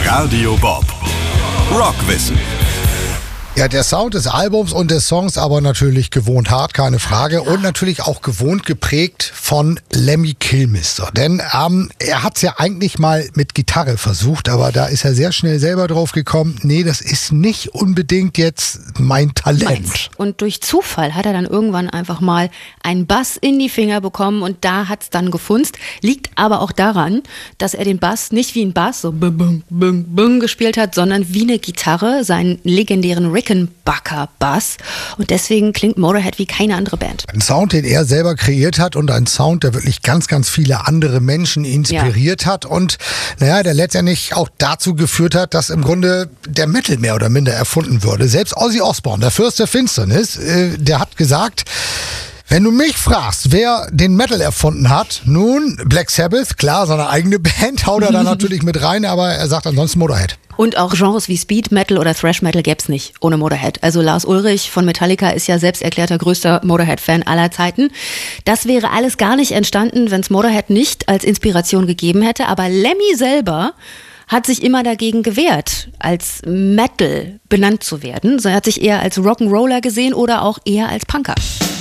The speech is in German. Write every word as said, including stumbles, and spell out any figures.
Radio Bob. Rockwissen. Ja, der Sound des Albums und des Songs aber natürlich gewohnt hart, keine Frage. Und natürlich auch gewohnt geprägt von Lemmy Kilmister. Denn ähm, er hat es ja eigentlich mal mit Gitarre versucht, aber da ist er sehr schnell selber drauf gekommen, nee, das ist nicht unbedingt jetzt mein Talent. Und durch Zufall hat er dann irgendwann einfach mal einen Bass in die Finger bekommen und da hat es dann gefunzt. Liegt aber auch daran, dass er den Bass nicht wie ein Bass so bung, bung, bung, bung gespielt hat, sondern wie eine Gitarre, seinen legendären Rickenbacker-Bass. Und deswegen klingt Motorhead wie keine andere Band. Ein Sound, den er selber kreiert hat und ein Sound, der wirklich ganz, ganz viele andere Menschen inspiriert ja. hat und naja, der letztendlich auch dazu geführt hat, dass im Grunde der Metal mehr oder minder erfunden wurde. Selbst Ozzy Osbourne, der Fürst der Finsternis, äh, der hat gesagt, wenn du mich fragst, wer den Metal erfunden hat, nun Black Sabbath, klar, seine eigene Band, haut er da natürlich mit rein, aber er sagt ansonsten Motorhead. Und auch Genres wie Speed Metal oder Thrash Metal gäbe es nicht ohne Motorhead. Also Lars Ulrich von Metallica ist ja selbst erklärter größter Motorhead-Fan aller Zeiten. Das wäre alles gar nicht entstanden, wenn es Motorhead nicht als Inspiration gegeben hätte. Aber Lemmy selber hat sich immer dagegen gewehrt, als Metal benannt zu werden. So, er hat sich eher als Rock'n'Roller gesehen oder auch eher als Punker.